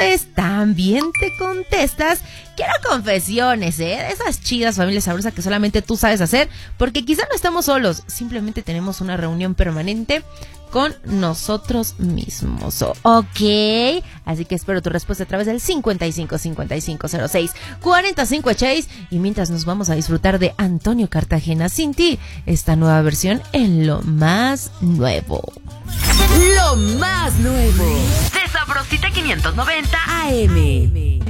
vez también te contestas, quiero confesiones, de esas chidas, familia sabrosa, que solamente tú sabes hacer, porque quizá no estamos solos, simplemente tenemos una reunión permanente con nosotros mismos. Ok, así que espero tu respuesta a través del 55 55 06 45 6. Y mientras nos vamos a disfrutar de Antonio Cartagena Sin Ti, esta nueva versión en Lo Más Nuevo. Lo más nuevo de Sabrosita 590 AM.